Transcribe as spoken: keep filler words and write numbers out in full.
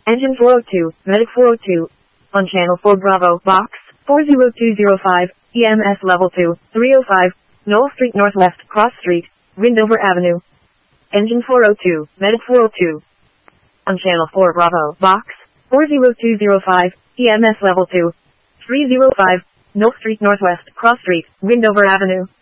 Engine four oh two, Medic four oh two. On channel four Bravo, box, four zero two zero five, E M S level two, three oh five, Knoll Street Northwest, Cross Street, Windover Avenue. Engine four oh two, Medic four oh two. On channel four Bravo, box, four zero two zero five, E M S level two, three oh five, Knoll Street Northwest, Cross Street, Windover Avenue.